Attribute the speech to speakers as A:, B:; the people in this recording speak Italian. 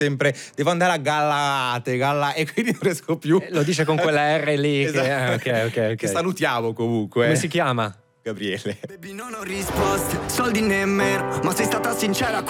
A: sempre devo andare a Gallate, e quindi non riesco più.
B: Lo dice con quella R lì
A: Esatto.
B: ok.
A: Che salutiamo comunque.
B: Come si chiama?
A: Gabriele.
C: Baby, non ho risposte, soldi nemmeno, ma sei stata sincera